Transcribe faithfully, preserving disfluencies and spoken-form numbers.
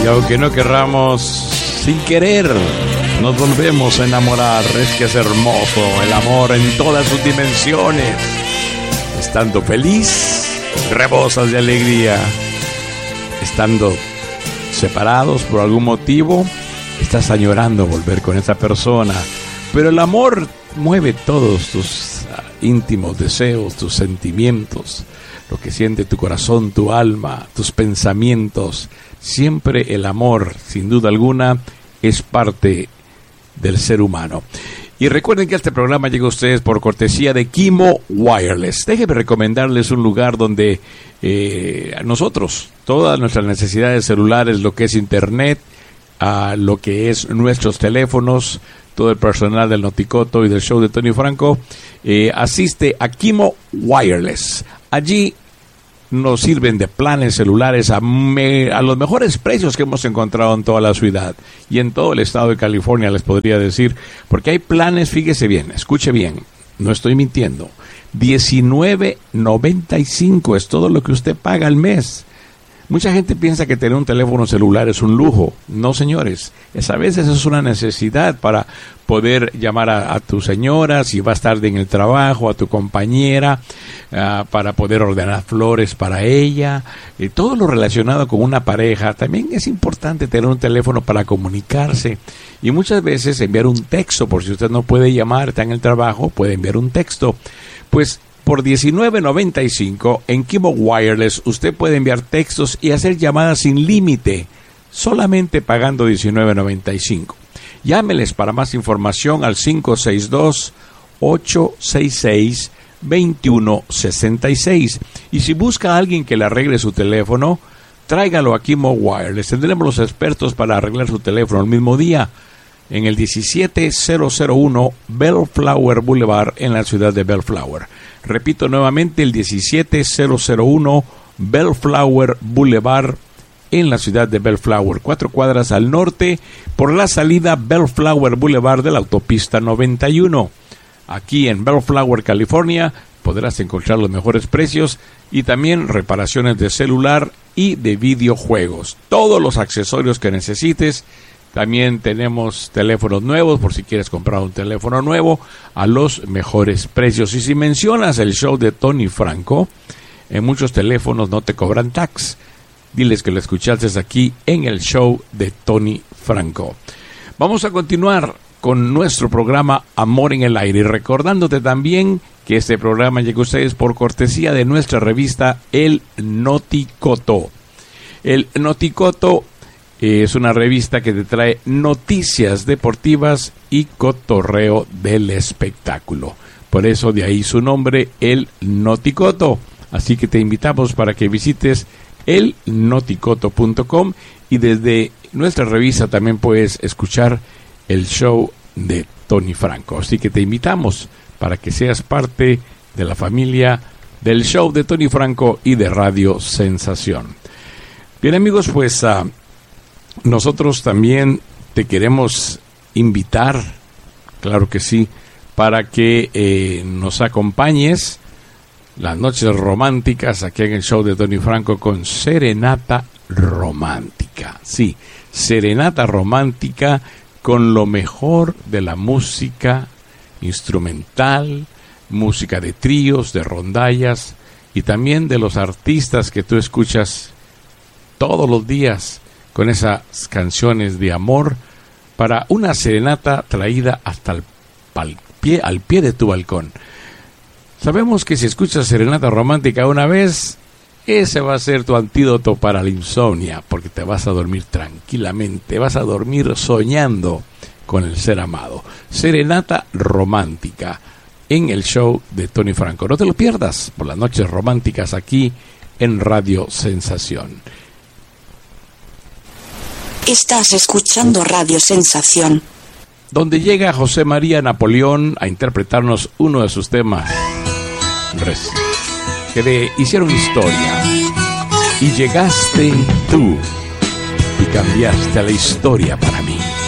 Y aunque no querramos, sin querer, nos volvemos a enamorar. Es que es hermoso el amor en todas sus dimensiones. Estando feliz, rebosas de alegría. Estando separados por algún motivo, estás añorando volver con esa persona. Pero el amor mueve todos tus íntimos deseos, tus sentimientos, lo que siente tu corazón, tu alma, tus pensamientos. Siempre el amor, sin duda alguna, es parte del ser humano. Y recuerden que este programa llega a ustedes por cortesía de Kimo Wireless. Déjenme recomendarles un lugar donde eh, nosotros, todas nuestras necesidades celulares, lo que es internet, a lo que es nuestros teléfonos, todo el personal del Noticoto y del show de Tony Franco, eh, asiste a Kimo Wireless. Allí nos sirven de planes celulares a, me, a los mejores precios que hemos encontrado en toda la ciudad y en todo el estado de California, les podría decir, porque hay planes, fíjese bien, escuche bien, no estoy mintiendo, diecinueve noventa y cinco es todo lo que usted paga al mes. Mucha gente piensa que tener un teléfono celular es un lujo. No, señores, es, a veces es una necesidad para poder llamar a, a tu señora, si vas tarde en el trabajo, a tu compañera, uh, para poder ordenar flores para ella, y todo lo relacionado con una pareja. También es importante tener un teléfono para comunicarse y muchas veces enviar un texto, por si usted no puede llamar, está en el trabajo, puede enviar un texto. Pues por diecinueve noventa y cinco en Kimo Wireless usted puede enviar textos y hacer llamadas sin límite, solamente pagando diecinueve noventa y cinco. Llámeles para más información al cinco seis dos, ocho seis seis, dos uno seis seis. Y si busca a alguien que le arregle su teléfono, tráigalo a Kimo Wireless. Tendremos los expertos para arreglar su teléfono el mismo día, en el diecisiete mil uno Bellflower Boulevard en la ciudad de Bellflower. Repito nuevamente, el diecisiete mil uno Bellflower Boulevard en la ciudad de Bellflower, cuatro cuadras al norte por la salida Bellflower Boulevard de la autopista noventa y uno. Aquí en Bellflower, California, podrás encontrar los mejores precios y también reparaciones de celular y de videojuegos. Todos los accesorios que necesites. También tenemos teléfonos nuevos, por si quieres comprar un teléfono nuevo, a los mejores precios. Y si mencionas el show de Tony Franco, en muchos teléfonos no te cobran tax. Diles que lo escuchaste aquí en el show de Tony Franco. Vamos a continuar con nuestro programa Amor en el Aire, recordándote también que este programa llega a ustedes por cortesía de nuestra revista El Noticoto. El Noticoto es una revista que te trae noticias deportivas y cotorreo del espectáculo. Por eso de ahí su nombre, El Noticoto. Así que te invitamos para que visites el noticoto punto com y desde nuestra revista también puedes escuchar el show de Tony Franco. Así que te invitamos para que seas parte de la familia del show de Tony Franco y de Radio Sensación. Bien, amigos, pues uh, nosotros también te queremos invitar, claro que sí, para que eh, nos acompañes las noches románticas aquí en el show de Tony Franco con Serenata Romántica. Sí, Serenata Romántica con lo mejor de la música instrumental, música de tríos, de rondallas y también de los artistas que tú escuchas todos los días con esas canciones de amor para una serenata traída hasta el pal pie, al pie de tu balcón. Sabemos que si escuchas Serenata Romántica una vez, ese va a ser tu antídoto para la insomnia, porque te vas a dormir tranquilamente, vas a dormir soñando con el ser amado. Serenata Romántica en el show de Tony Franco. No te lo pierdas por las noches románticas aquí en Radio Sensación. Estás escuchando Radio Sensación, donde llega José María Napoleón a interpretarnos uno de sus temas que le hicieron historia. Y llegaste tú y cambiaste la historia para mí.